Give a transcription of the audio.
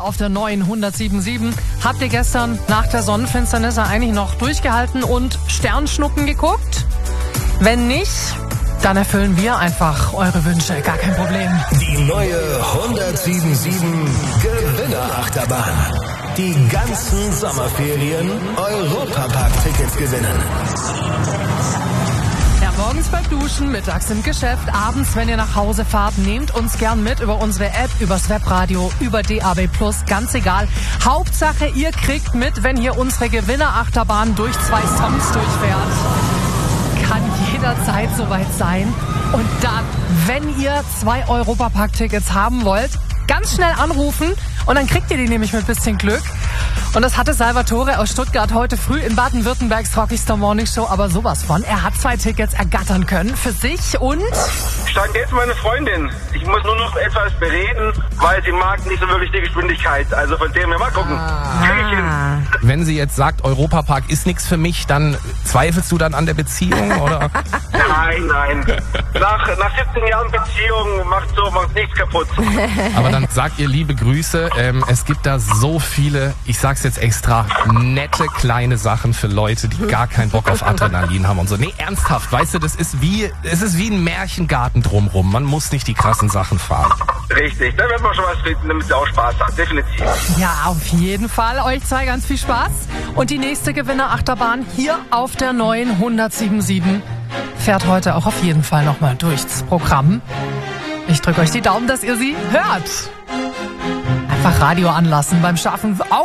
Auf der neuen 107.7 habt ihr gestern nach der Sonnenfinsternis eigentlich noch durchgehalten und Sternschnuppen geguckt? Wenn nicht, dann erfüllen wir einfach eure Wünsche, gar kein Problem. Die neue 107.7 Gewinnerachterbahn. Die ganzen Sommerferien Europapark-Tickets gewinnen. Ja, morgens beim Duschen, mittags im Geschäft, abends, wenn ihr nach Hause fahrt, nehmt uns gern mit über unsere App, übers Webradio, über DAB+, ganz egal. Hauptsache, ihr kriegt mit, wenn hier unsere Gewinnerachterbahn durch 2 Songs durchfährt. Kann jederzeit soweit sein. Und dann, wenn ihr 2 Europapark-Tickets haben wollt, ganz schnell anrufen und dann kriegt ihr die nämlich mit bisschen Glück. Und das hatte Salvatore aus Stuttgart heute früh in Baden-Württembergs Rockstar Morning Show aber sowas von. Er hat 2 Tickets ergattern können für sich und... Stand jetzt meine Freundin. Ich muss nur noch etwas bereden, weil sie mag nicht so wirklich die Geschwindigkeit. Also von dem her mal gucken. Krieg ich hin. Wenn sie jetzt sagt, Europapark ist nichts für mich, dann zweifelst du dann an der Beziehung, oder? Nein. Nach 17 Jahren Beziehung macht nichts kaputt. Aber dann sagt ihr liebe Grüße. Es gibt da so viele, ich sag's jetzt extra, nette kleine Sachen für Leute, die gar keinen Bock auf Adrenalin haben und so. Nee, ernsthaft, weißt du, es ist wie ein Märchengarten drumrum. Man muss nicht die krassen Sachen fahren. Richtig, da wird man schon was finden, damit es auch Spaß macht, definitiv. Ja, auf jeden Fall. Euch 2 ganz viel Spaß. Und die nächste Gewinnerachterbahn hier auf der neuen 107.7 fährt heute auch auf jeden Fall nochmal durchs Programm. Ich drücke euch die Daumen, dass ihr sie hört. Einfach Radio anlassen beim Schaffen.